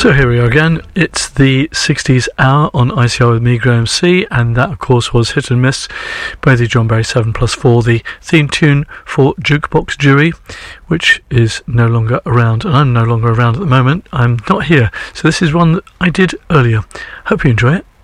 So here we are again. It's the 60s hour on ICR with me, Graham C, and that of course was Hit and Miss by the John Barry 7+4, the theme tune for Jukebox Jury, which is no longer around, and I'm no longer around at the moment. I'm not here, so this is one that I did earlier. Hope you enjoy it.